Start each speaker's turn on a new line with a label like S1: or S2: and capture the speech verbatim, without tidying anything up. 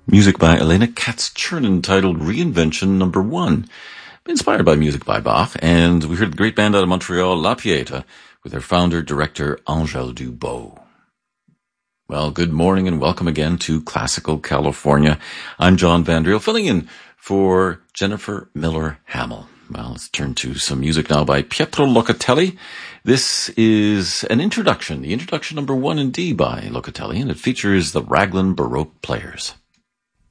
S1: Music by Elena Katz-Chernin titled Reinvention Number One, inspired by music by Bach, and we heard the great band out of Montreal, La Pieta, with their founder, director, Angèle Dubot. Well, good morning and welcome again to Classical California. I'm John Vandriel, filling in for Jennifer Miller Hamill. Well, let's turn to some music now by Pietro Locatelli. This is an introduction, the introduction number one in D by Locatelli, and it features the Raglan Baroque Players.